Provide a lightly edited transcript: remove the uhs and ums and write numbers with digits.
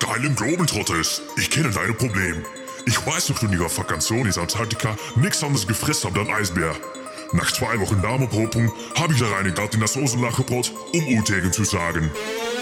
geilen Globetrotters. Ich kenne dein Problem. Ich weiß, dass du in ihrer Vakantion in Antarktika nichts anderes gefressen habt als Eisbär. Nach 2 Wochen Darmopropung habe ich da rein in das Soßenlachgebrot, um Utegen zu sagen.